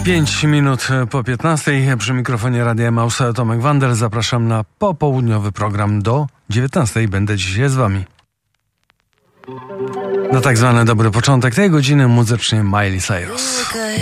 5 minut po 15 przy mikrofonie Radia Emaus Tomek Wander. Zapraszam na popołudniowy program do 19. Będę dzisiaj z wami. Na tak zwany dobry początek tej godziny muzycznie Miley Cyrus.